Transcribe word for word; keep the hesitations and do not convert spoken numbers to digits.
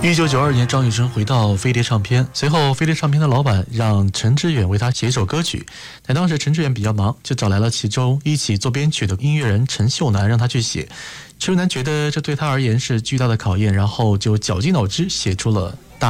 一九九二年，张雨生回到飞碟唱片，随后飞碟唱片的老板让陈志远为他写一首歌曲，但当时陈志远比较忙，就找来了其中一起做编曲的音乐人陈秀楠让他去写。陈秀楠觉得这对他而言是巨大的考验，然后就绞尽脑汁写出了